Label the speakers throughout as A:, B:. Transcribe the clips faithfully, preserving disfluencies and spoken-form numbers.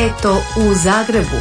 A: Ljeto u Zagrebu.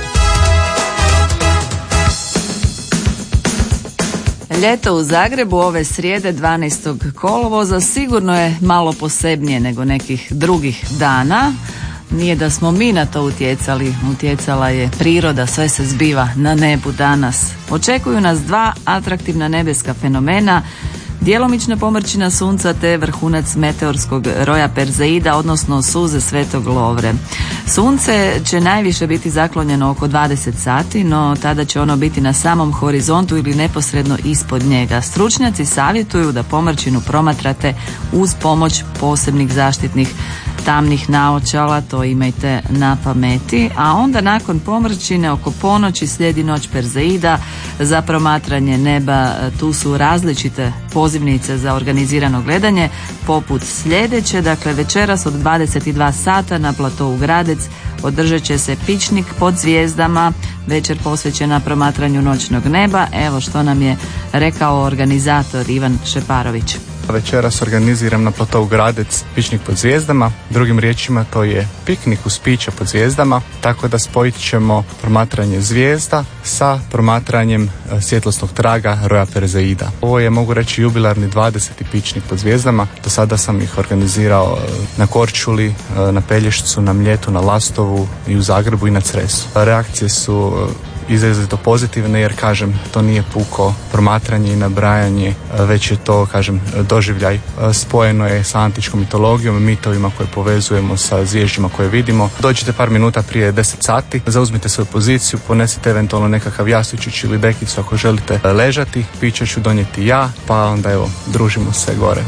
B: Ljeto u Zagrebu ove srijede dvanaestog kolovoza sigurno je malo posebnije nego nekih drugih dana. Nije da smo mi na to utjecali, utjecala je priroda, sve se zbiva na nebu danas. Očekuju nas dva atraktivna nebeska fenomena, djelomična pomrčina sunca te vrhunac meteorskog roja Perzeida, odnosno suze Svetog Lovre. Sunce će najviše biti zaklonjeno oko dvadeset sati, no tada će ono biti na samom horizontu ili neposredno ispod njega. Stručnjaci savjetuju da pomrčinu promatrate uz pomoć posebnih zaštitnih tamnih naočala, to imajte na pameti, a onda nakon pomrčine oko ponoći slijedi noć Perzeida. Za promatranje neba tu su različite pozivnice za organizirano gledanje, poput sljedeće, dakle večeras od dvadeset dva sata na platovu Gradec održat će se pičnik pod zvijezdama, večer posvećena promatranju noćnog neba. Evo što nam je rekao organizator Ivan Šeparović.
C: Večeras organiziram na platovu Gradec pičnik pod zvijezdama, drugim riječima to je piknik uz piće pod zvijezdama, tako da spojit ćemo promatranje zvijezda sa promatranjem svjetlosnog traga roja Perzeida. Ovo je, mogu reći, jubilarni dvadeseti pičnik pod zvijezdama. Do sada sam ih organizirao na Korčuli, na Pelješcu, na Mljetu, na Lastovu i u Zagrebu i na Cresu. Reakcije su izrazito pozitivne, jer kažem, to nije puko promatranje i nabrajanje, već je to, kažem, doživljaj. Spojeno je sa antičkom mitologijom, mitovima koje povezujemo sa zvježđima koje vidimo. Dođite par minuta prije deset sati, zauzmite svoju poziciju, ponesite eventualno nekakav jastučić ili dekicu ako želite ležati, piće ću donijeti ja, pa onda evo, družimo se gore.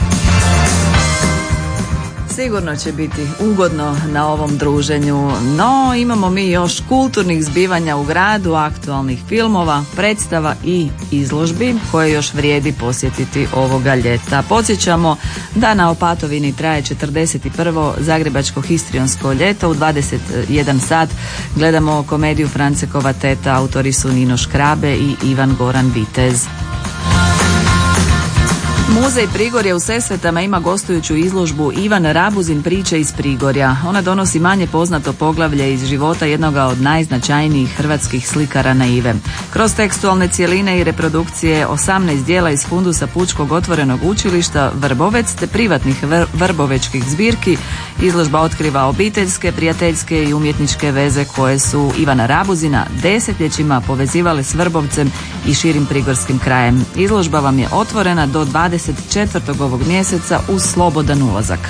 B: Sigurno će biti ugodno na ovom druženju, no imamo mi još kulturnih zbivanja u gradu, aktualnih filmova, predstava i izložbi koje još vrijedi posjetiti ovoga ljeta. Podsjećamo da na Opatovini traje četrdeset prvo Zagrebačko histrionsko ljeto. U dvadeset jedan sat gledamo komediju Francekova teta, autori su Nino Škrabe i Ivan Goran Vitez. Muzej Prigorja u Sesvetama ima gostujuću izložbu Ivan Rabuzin priče iz Prigorja. Ona donosi manje poznato poglavlje iz života jednoga od najznačajnijih hrvatskih slikara naive. Kroz tekstualne cjeline i reprodukcije osamnaest dijela iz fundusa Pučkog otvorenog učilišta Vrbovec te privatnih vr- vrbovečkih zbirki, izložba otkriva obiteljske, prijateljske i umjetničke veze koje su Ivana Rabuzina desetljećima povezivale s Vrbovcem i širim prigorskim krajem. Izložba vam je otvorena do dvadeset četvrtog ovog mjeseca uz slobodan ulazak.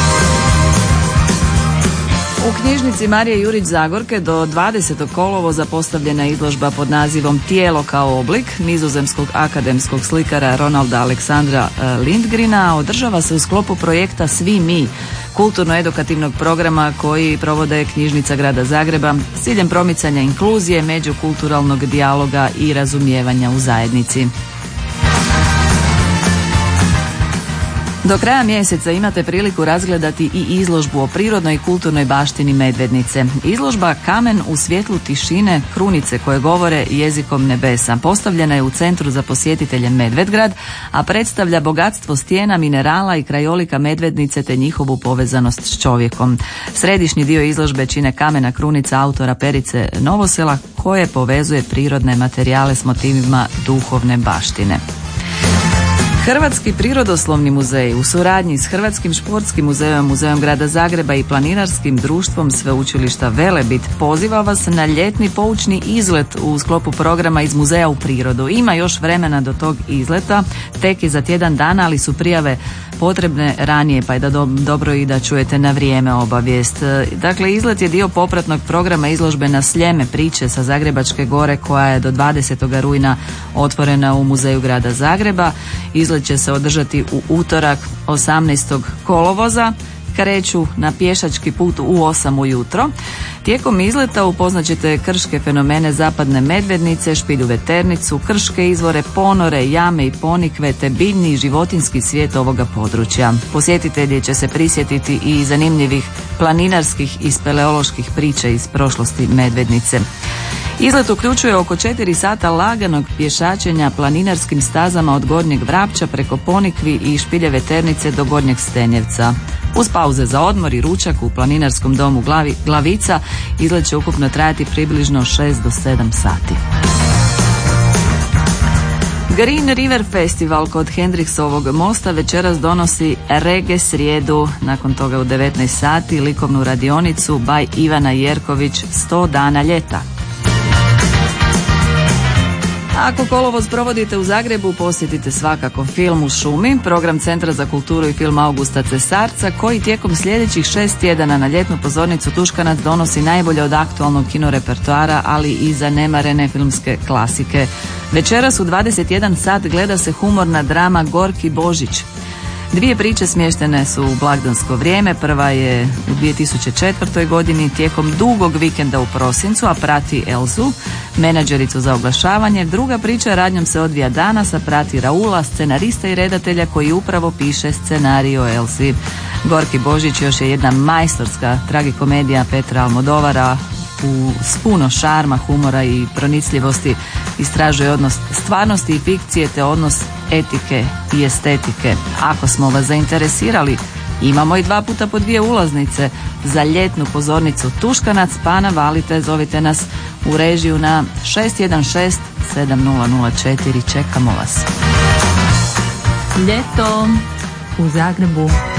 B: U knjižnici Marije Jurić Zagorke do dvadesetog kolovoza postavljena je izložba pod nazivom Tijelo kao oblik nizozemskog akademskog slikara Ronalda Aleksandra Lindgrina, a održava se u sklopu projekta Svi mi, kulturno-edukativnog programa koji provode knjižnica Grada Zagreba s ciljem promicanja inkluzije, međukulturalnog dijaloga i razumijevanja u zajednici. Do kraja mjeseca imate priliku razgledati i izložbu o prirodnoj i kulturnoj baštini Medvednice. Izložba Kamen u svjetlu tišine, krunice koje govore jezikom nebesa postavljena je u Centru za posjetitelje Medvedgrad, a predstavlja bogatstvo stijena, minerala i krajolika Medvednice te njihovu povezanost s čovjekom. Središnji dio izložbe čine kamena krunica autora Perice Novosela koje povezuje prirodne materijale s motivima duhovne baštine. Hrvatski prirodoslovni muzej u suradnji s Hrvatskim športskim muzejom, Muzejom Grada Zagreba i Planinarskim društvom Sveučilišta Velebit poziva vas na ljetni poučni izlet u sklopu programa Iz muzeja u prirodu. Ima još vremena do tog izleta, tek je za tjedan dana, ali su prijave potrebne ranije, pa je da do, dobro i da čujete na vrijeme obavijest. Dakle, izlet je dio popratnog programa izložbe Na Sljeme priče sa Zagrebačke gore koja je do dvadesetog rujna otvorena u Muzeju Grada Zagreba. Izlet će se održati u utorak osamnaestog kolovoza. Kreću na pješački put u osam ujutro. Tijekom izleta upoznat ćete krške fenomene zapadne Medvednice, Špilju Veternicu, krške izvore, ponore, jame i ponikve te biljni i životinski svijet ovoga područja. Posjetitelji će se prisjetiti i zanimljivih planinarskih i speleoloških priča iz prošlosti Medvednice. Izlet uključuje oko četiri sata laganog pješačenja planinarskim stazama od Gornjeg Vrapča preko Ponikvi i Špilje Veternice do Gornjeg Stenjevca. Uz pauze za odmor i ručak u planinarskom domu Glavi, Glavica izlet će ukupno trajati približno šest do sedam sati. Green River Festival kod Hendriksovog mosta večeras donosi Reggae srijedu, nakon toga u devetnaest sati likovnu radionicu by Ivana Jerković sto dana ljeta. Ako kolovoz provodite u Zagrebu, posjetite svakako Film u šumi, program Centra za kulturu i film Augusta Cesarca, koji tijekom sljedećih šest tjedana na ljetnu pozornicu Tuškanac donosi najbolje od aktualnog kino repertoara, ali i zanemarene filmske klasike. Večeras u dvadeset jedan sat gleda se humorna drama Gorki Božić. Dvije priče smještene su u blagdansko vrijeme. Prva je u dvije tisuće četvrtoj godini tijekom dugog vikenda u prosincu, a prati Elzu, menadžericu za oglašavanje. Druga priča radnjom se odvija danas, a prati Raula, scenarista i redatelja koji upravo piše scenarij o Elzi. Gorki Božić još je jedna majstorska tragikomedija Petra Almodovara, u s puno šarma, humora i pronicljivosti istražuje odnos stvarnosti i fikcije te odnos etike i estetike. Ako smo vas zainteresirali, imamo i dva puta po dvije ulaznice za ljetnu pozornicu Tuškanac, pa navalite, zovite nas u režiju na šest jedan šest sedam nula nula četiri. Čekamo vas.
A: Ljeto u Zagrebu